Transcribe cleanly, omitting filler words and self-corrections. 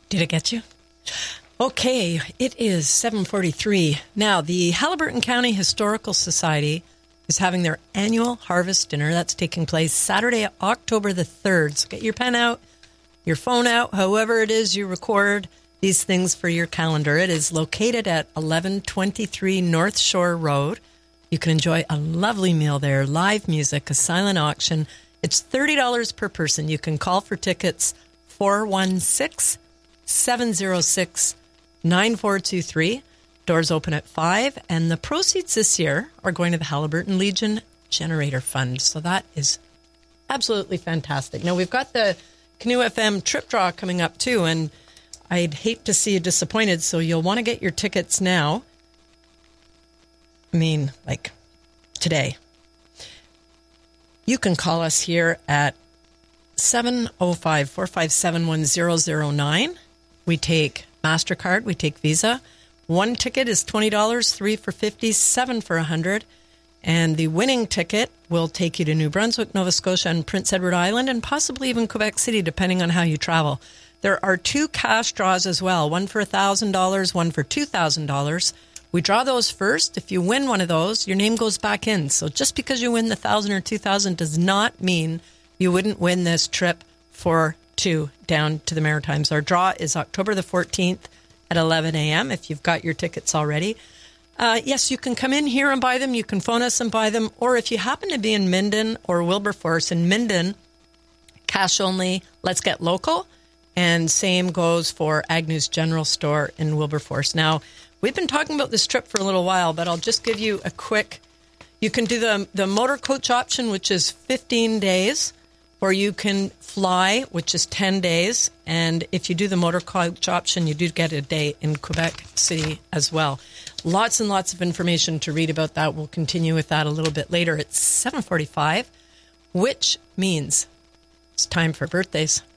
Did it get you? Okay, it is 7:43. Now, the Haliburton County Historical Society is having their annual harvest dinner. That's taking place Saturday, October the 3rd. So get your pen out, your phone out, however it is you record these things for your calendar. It is located at 1123 North Shore Road. You can enjoy a lovely meal there, live music, a silent auction. It's $30 per person. You can call for tickets 416-706-9423. Doors open at 5, and the proceeds this year are going to the Haliburton Legion Generator Fund. So that is absolutely fantastic. Now, we've got the Canoe FM trip draw coming up, too, and I'd hate to see you disappointed, so you'll want to get your tickets now. I mean, like today. You can call us here at 705-457-1009. We take MasterCard, we take Visa. One ticket is $20, 3 for $50, 7 for $100. And the winning ticket will take you to New Brunswick, Nova Scotia, and Prince Edward Island, and possibly even Quebec City, depending on how you travel. There are 2 cash draws as well, one for $1,000, one for $2,000. We draw those first. If you win one of those, your name goes back in. So just because you win the $1,000 or $2,000 does not mean you wouldn't win this trip for 2 down to the Maritimes. Our draw is October the 14th at 11 a.m. if you've got your tickets already. Yes, you can come in here and buy them. You can phone us and buy them. Or if you happen to be in Minden or Wilberforce, in Minden, cash only, let's get local. And same goes for Agnew's General Store in Wilberforce. Now, we've been talking about this trip for a little while, but I'll just give you a quick... You can do the motor coach option, which is 15 days, or you can fly, which is 10 days. And if you do the motor coach option, you do get a day in Quebec City as well. Lots and lots of information to read about that. We'll continue with that a little bit later. It's 7:45, which means it's time for birthdays.